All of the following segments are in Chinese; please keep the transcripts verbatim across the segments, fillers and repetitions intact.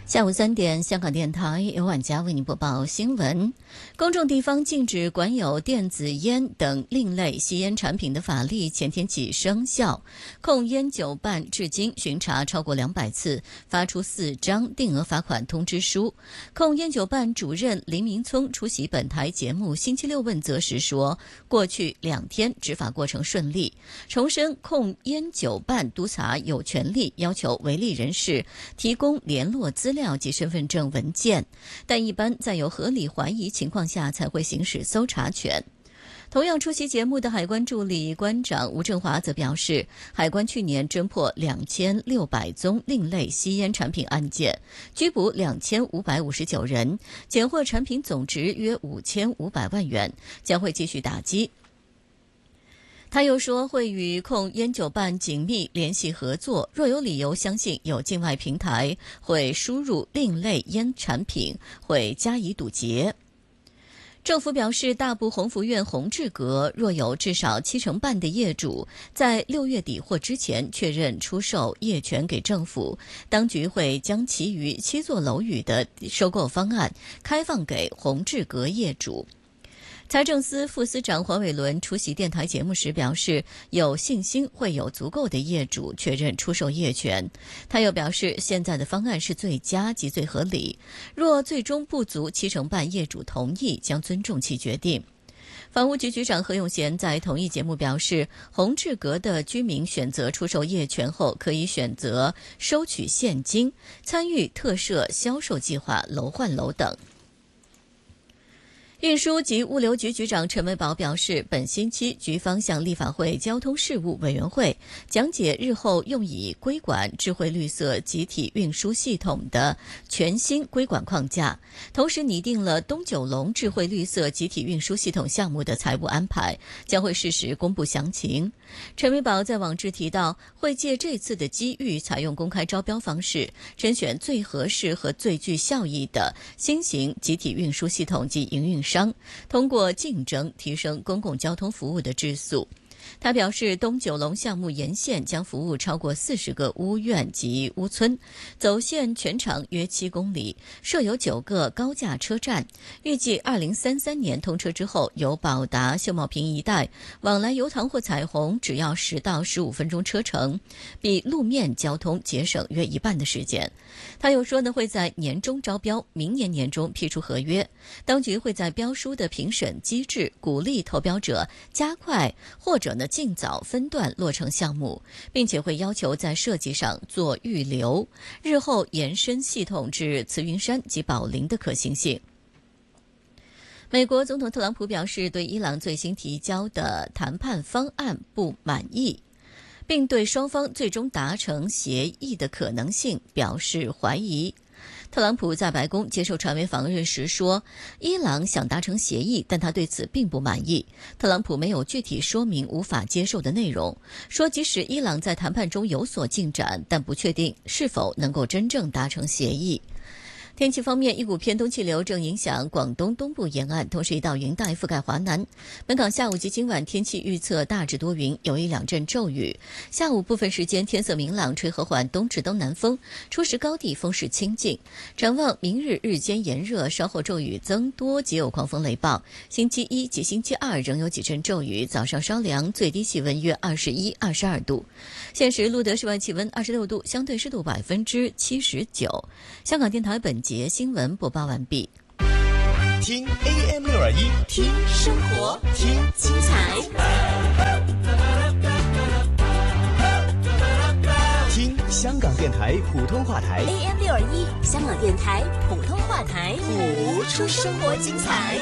下午三点，香港电台由晚佳为您播报新闻。公众地方禁止管有电子烟等另类吸烟产品的法律前天起生效。控烟酒办至今巡查超过两百次，发出四张定额罚款通知书。控烟酒办主任林明聪出席本台节目星期六问责时说，过去两天执法过程顺利，重申控烟酒办督察有权利要求违例人士提供联络资料及身份证文件，但一般在有合理怀疑情况下才会行使搜查权。同样出席节目的海关助理关长吴振华则表示，海关去年侦破两千六百宗另类吸烟产品案件，拘捕两千五百五十九人，检获产品总值约五千五百万元，将会继续打击。他又说，会与控烟酒办紧密联系合作，若有理由相信有境外平台会输入另类烟产品，会加以堵截。政府表示，大埔鸿福苑鸿志阁若有至少七成半的业主在六月底或之前确认出售业权给政府，当局会将其余七座楼宇的收购方案开放给鸿志阁业主。财政司副司长黄伟伦出席电台节目时表示，有信心会有足够的业主确认出售业权。他又表示，现在的方案是最佳及最合理，若最终不足七成半业主同意，将尊重其决定。房屋局局长何永贤在同一节目表示，鸿志阁的居民选择出售业权后，可以选择收取现金，参与特赦销售计划、楼换楼等。运输及物流局局长陈维宝表示，本星期局方向立法会交通事务委员会讲解日后用以规管智慧绿色集体运输系统的全新规管框架，同时拟定了东九龙智慧绿色集体运输系统项目的财务安排，将会适时公布详情。陈维宝在网志提到，会借这次的机遇，采用公开招标方式，甄选最合适和最具效益的新型集体运输系统及营运商，通过竞争提升公共交通服务的质素。他表示，东九龙项目沿线将服务超过四十个屋苑及屋村，走线全长约七公里，设有九个高架车站。预计二零三三年通车之后，由宝达、秀茂坪一带往来油塘或彩虹只要十到十五分钟车程，比路面交通节省约一半的时间。他又说呢，会在年中招标，明年年中批出合约。当局会在标书的评审机制鼓励投标者加快或者呢尽早分段落成项目，并且会要求在设计上做预留，日后延伸系统至慈云山及宝林的可行性。美国总统特朗普表示，对伊朗最新提交的谈判方案不满意，并对双方最终达成协议的可能性表示怀疑。特朗普在白宫接受传媒访问时说，伊朗想达成协议，但他对此并不满意。特朗普没有具体说明无法接受的内容，说即使伊朗在谈判中有所进展，但不确定是否能够真正达成协议。天气方面，一股偏东气流正影响广东东部沿岸，同时一道云带覆盖华南。本港下午及今晚天气预测大致多云，有一两阵骤雨。下午部分时间天色明朗，吹和缓东至东南风，初时高地风势清劲。展望明日日间炎热，稍后骤雨增多，及有狂风雷暴。星期一及星期二仍有几阵骤雨，早上稍凉，最低气温约二十一、二十二度。现时录得室外气温二十六度，相对湿度百分之七十九。香港电台本节新闻播报完毕。 听 A M 六二一， 听生活， 听精彩， 听香港电台普通话台 A M 六二一，香港电台普通话台， 谱出生活精彩。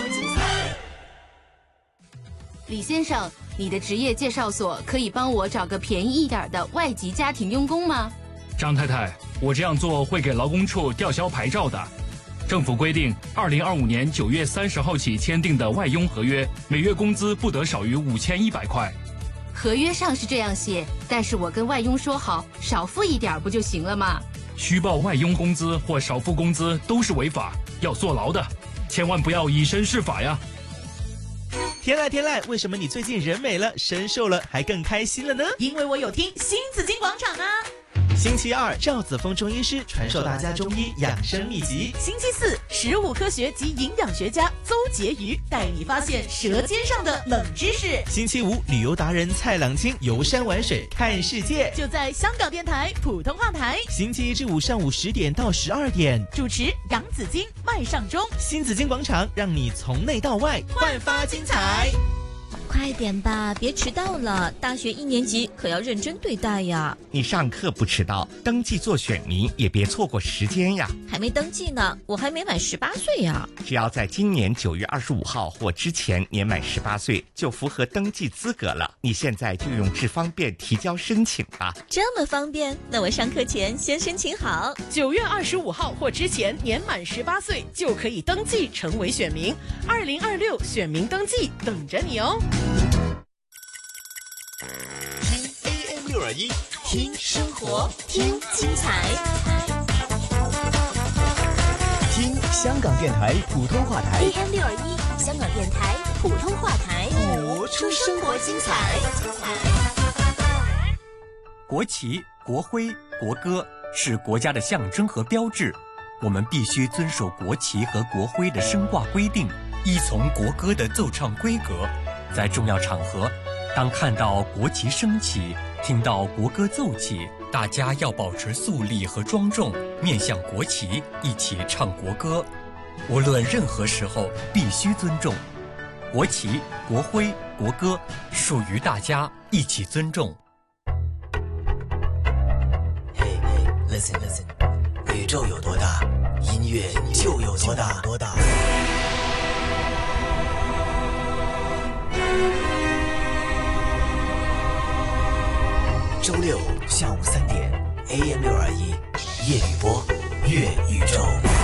李先生，你的职业介绍所可以帮我找个便宜一点的外籍家庭佣工吗？ 张太太，我这样做会给劳工处吊销牌照的。政府规定，二零二五年九月三十号起签订的外佣合约，每月工资不得少于五千一百块。 合约上是这样写，但是我跟外佣说好，少付一点不就行了吗？ 虚报外佣工资或少付工资都是违法，要坐牢的，千万不要以身试法呀。 天籁天籁，为什么你最近人美了，身瘦了，还更开心了呢？ 因为我有听新紫金广场啊。 星期二，赵子峰中医师传授大家中医养生秘籍。 星期四，食物科学及营养学家邹婕妤带你发现舌尖上的冷知识。 星期五，旅游达人蔡朗清游山玩水看世界， 就在香港电台普通话台。 星期一至五上午十点到十二点， 主持杨子金、麦尚中， 新紫荆广场让你从内到外焕发精彩。 快点吧，别迟到了！大学一年级可要认真对待呀。 你上课不迟到，登记做选民也别错过时间呀。 还没登记呢，我还没满十八岁呀。 只要在今年九月二十五号或之前年满十八岁，就符合登记资格了。你现在就用智方便提交申请吧。 这么方便？那我上课前先申请好。 九月二十五号或之前年满十八岁就可以登记成为选民。二零二六选民登记等着你哦。 听 A M 六二一， 听生活，听精彩， 听香港电台普通话台 A M 六二一，香港电台普通话台， 活出生活精彩。 国旗、国徽、国歌是国家的象征和标志，我们必须遵守国旗和国徽的升挂规定，依从国歌的奏唱规格。在重要场合，当看到国旗升起，听到国歌奏起，大家要保持肃立和庄重，面向国旗，一起唱国歌。无论任何时候，必须尊重国旗、国徽、国歌，属于大家，一起尊重。 Hey, hey, listen, listen， 宇宙有多大，音乐就有多大。多大。周六下午三点 ，A M 六二一，夜雨波，乐宇宙。